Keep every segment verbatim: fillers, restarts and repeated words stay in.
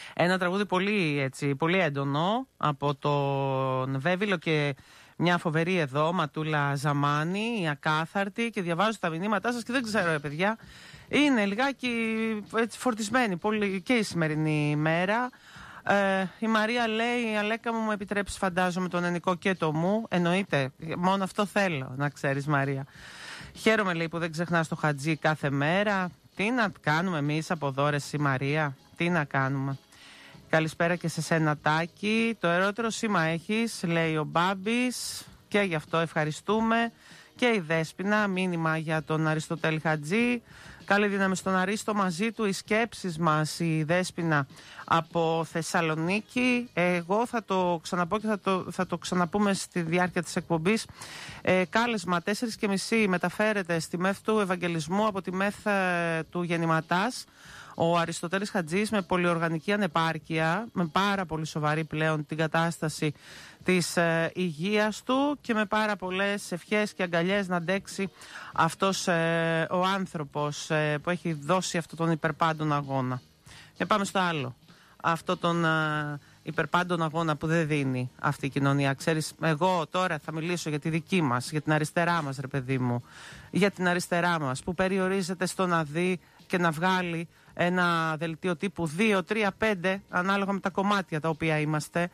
Ένα τραγούδι πολύ, έτσι, πολύ έντονο από τον Βέβυλο και μια φοβερή εδώ, Ματούλα Ζαμάνη, η Ακάθαρτη, και διαβάζω τα μηνύματά σας και δεν ξέρω, ε, παιδιά, είναι λιγάκι έτσι φορτισμένη πολύ και η σημερινή ημέρα. Ε, η Μαρία λέει: Αλέκα μου, μου επιτρέψεις, φαντάζομαι, τον Ενικό και το μου. Εννοείται, μόνο αυτό θέλω να ξέρεις, Μαρία. Χαίρομαι, λέει, που δεν ξεχνάς το Χατζή κάθε μέρα. Τι να κάνουμε εμείς από εδώ, ρε εσύ, Μαρία, τι να κάνουμε. Καλησπέρα και σε σένα, Τάκη. Το ερώτηρο σήμα έχεις, λέει ο Μπάμπης, και γι' αυτό ευχαριστούμε. Και η Δέσποινα, μήνυμα για τον Αριστοτέλη Χατζή. Καλή δύναμη στον Αρίστο, μαζί του οι σκέψεις μας, η Δέσποινα από Θεσσαλονίκη. Εγώ θα το ξαναπώ και θα το, θα το ξαναπούμε στη διάρκεια της εκπομπής. Ε, κάλεσμα τέσσερις και μισή μεταφέρεται στη ΜΕΘ του Ευαγγελισμού από τη ΜΕΘ ε, του Γεννηματάς. Ο Αριστοτέλης Χατζής με πολυοργανική ανεπάρκεια, με πάρα πολύ σοβαρή πλέον την κατάσταση της ε, υγείας του και με πάρα πολλές ευχές και αγκαλιές να αντέξει αυτός ε, ο άνθρωπος ε, που έχει δώσει αυτόν τον υπερπάντων αγώνα. Και πάμε στο άλλο. Αυτό τον ε, υπερπάντων αγώνα που δεν δίνει αυτή η κοινωνία. Ξέρεις, εγώ τώρα θα μιλήσω για τη δική μας, για την αριστερά μας, ρε παιδί μου. Για την αριστερά μας που περιορίζεται στο να δει και να βγάλει ένα δελτίο τύπου δύο, τρία, πέντε, ανάλογα με τα κομμάτια τα οποία είμαστε,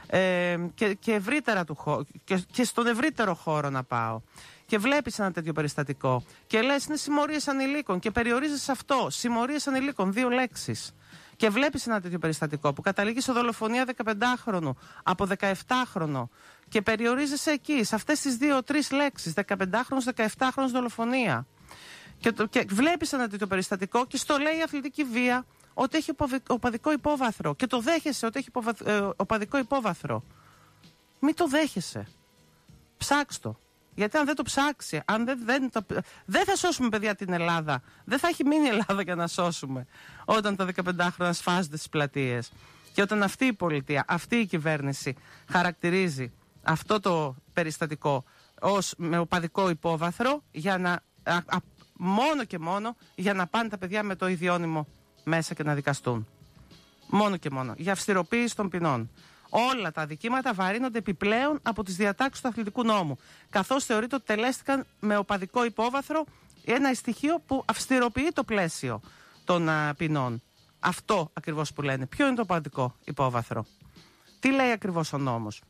ε, και, και, ευρύτερα του χω... και, και στον ευρύτερο χώρο να πάω. Και βλέπεις ένα τέτοιο περιστατικό και λες είναι συμμορίες ανηλίκων και περιορίζεις σε αυτό. Συμμορίες ανηλίκων, δύο λέξεις. Και βλέπεις ένα τέτοιο περιστατικό που καταλήγει σε δολοφονία δεκαπεντάχρονου από δεκαεπτάχρονο και περιορίζεσαι εκεί, σε αυτές τις δύο-τρεις λέξεις. δεκαπεντάχρονος, δεκαεπτάχρονος δολοφονία. Και, το, και βλέπεις ένα τέτοιο περιστατικό και στο λέει η αθλητική βία ότι έχει οπαδικό υπόβαθρο. Και το δέχεσαι ότι έχει υποβα, ε, οπαδικό υπόβαθρο. Μην το δέχεσαι. Ψάξ' το. Γιατί αν δεν το ψάξει, αν δεν, δεν, το, δεν θα σώσουμε, παιδιά, την Ελλάδα. Δεν θα έχει μείνει η Ελλάδα για να σώσουμε. Όταν τα δεκαπεντάχρονα σφάζονται στις πλατείες. Και όταν αυτή η πολιτεία, αυτή η κυβέρνηση χαρακτηρίζει αυτό το περιστατικό ως με οπαδικό υπόβαθρο για να, α, α, μόνο και μόνο για να πάνε τα παιδιά με το ιδιώνυμο μέσα και να δικαστούν. Μόνο και μόνο. Για αυστηροποίηση των ποινών. Όλα τα αδικήματα βαρύνονται επιπλέον από τις διατάξεις του αθλητικού νόμου, καθώς θεωρείται ότι τελέστηκαν με οπαδικό υπόβαθρο, ένα στοιχείο που αυστηροποιεί το πλαίσιο των α, ποινών. Αυτό ακριβώς που λένε. Ποιο είναι το οπαδικό υπόβαθρο? Τι λέει ακριβώς ο νόμος?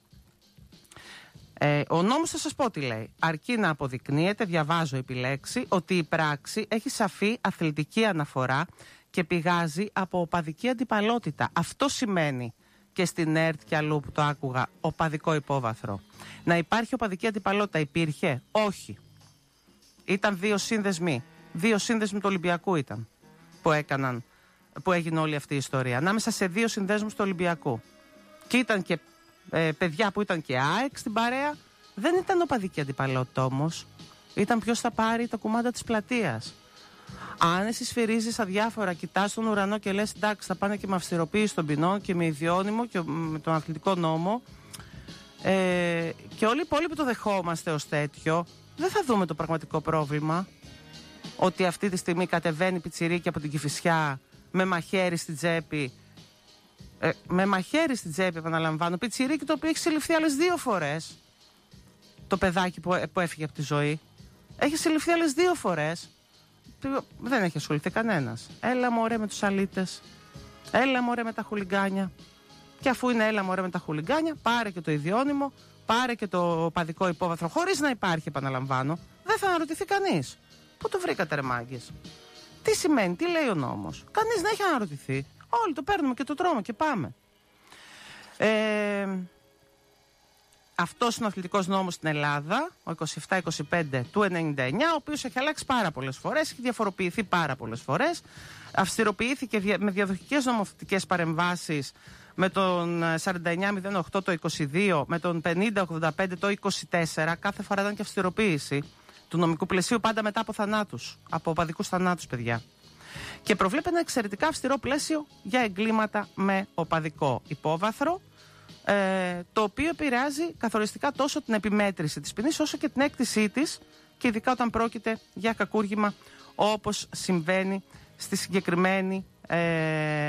Ε, ο νόμος θα σας πω τι λέει. Αρκεί να αποδεικνύεται, διαβάζω επιλέξει, ότι η πράξη έχει σαφή αθλητική αναφορά και πηγάζει από οπαδική αντιπαλότητα. Αυτό σημαίνει και στην ΕΡΤ και αλλού που το άκουγα οπαδικό υπόβαθρο. Να υπάρχει οπαδική αντιπαλότητα υπήρχε? Όχι. Ήταν δύο σύνδεσμοι. Δύο σύνδεσμοι του Ολυμπιακού ήταν που έκαναν, που έγινε όλη αυτή η ιστορία. Ανάμεσα σε δύο συνδέσμους του Ολυμπιακού. Και ήταν και ε, παιδιά που ήταν και ΑΕΚ στην παρέα. Δεν ήταν οπαδική αντιπαλότητα όμως. Ήταν ποιος θα πάρει τα κουμάντα της πλατείας. Αν εσύ σφυρίζεις αδιάφορα, κοιτάς τον ουρανό και λες εντάξει, θα πάνε και με αυστηροποίηση των ποινών και με ιδιώνυμο και με τον αθλητικό νόμο, ε, και όλοι οι υπόλοιποι το δεχόμαστε ως τέτοιο, δεν θα δούμε το πραγματικό πρόβλημα. Ότι αυτή τη στιγμή κατεβαίνει πιτσιρίκι από την Κηφισιά με μαχαίρι στην τσέπη. Ε, με μαχαίρι στην τσέπη, επαναλαμβάνω. Πιτσιρίκι το οποίο έχει συλληφθεί άλλες δύο φορές. Το παιδάκι που, που έφυγε από τη ζωή. Έχει συλληφθεί άλλες δύο φορές. Δεν έχει ασχοληθεί κανένας. Έλα μωρέ με τους αλήτες. Έλα μωρέ με τα χουλιγκάνια. Και αφού είναι έλα μωρέ με τα χουλιγκάνια, πάρε και το ιδιώνυμο, πάρε και το οπαδικό υπόβαθρο. Χωρίς να υπάρχει, επαναλαμβάνω. Δεν θα αναρωτηθεί κανείς. Πού το βρήκατε, ρε μάγκες? Τι σημαίνει, τι λέει ο νόμος? Κανείς δεν έχει αναρωτηθεί. Όλοι το παίρνουμε και το τρώμε και πάμε. Ε, αυτός είναι ο αθλητικός νόμος στην Ελλάδα, ο είκοσι επτά είκοσι πέντε του ενενήντα εννιά, ο οποίος έχει αλλάξει πάρα πολλές φορές, έχει διαφοροποιηθεί πάρα πολλές φορές. Αυστηροποιήθηκε με διαδοχικές νομοθετικές παρεμβάσεις με τον σαράντα εννιά μηδέν οκτώ το είκοσι δύο, με τον πενήντα ογδόντα πέντε το είκοσι τέσσερα. Κάθε φορά ήταν και αυστηροποίηση του νομικού πλαισίου, πάντα μετά από θανάτους, από οπαδικούς θανάτους, παιδιά. Και προβλέπει ένα εξαιρετικά αυστηρό πλαίσιο για εγκλήματα με οπαδικό υπόβαθρο, ε, το οποίο επηρεάζει καθοριστικά τόσο την επιμέτρηση της ποινής όσο και την έκτησή της, και ειδικά όταν πρόκειται για κακούργημα όπως συμβαίνει στη συγκεκριμένη ε,